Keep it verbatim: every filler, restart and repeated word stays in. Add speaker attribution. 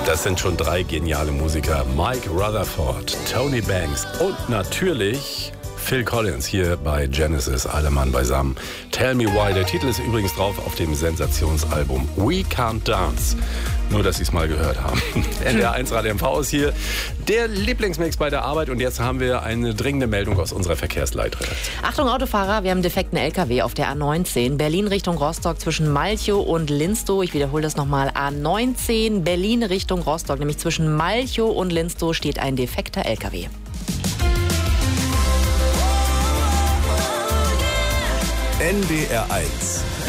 Speaker 1: Das sind schon drei geniale Musiker. Mike Rutherford, Tony Banks und natürlich Phil Collins hier bei Genesis, alle Mann beisammen. Tell Me Why. Der Titel ist übrigens drauf auf dem Sensationsalbum We Can't Dance. Nur, dass Sie es mal gehört haben. N D R eins Radio M V ist hier der Lieblingsmix bei der Arbeit. Und jetzt haben wir eine dringende Meldung aus unserer Verkehrsleiterin.
Speaker 2: Achtung Autofahrer, wir haben einen defekten L K W auf der A neunzehn. Berlin Richtung Rostock zwischen Malchow und Linstow. Ich wiederhole das nochmal. A neunzehn Berlin Richtung Rostock. Nämlich zwischen Malchow und Linstow steht ein defekter L K W.
Speaker 3: N D R eins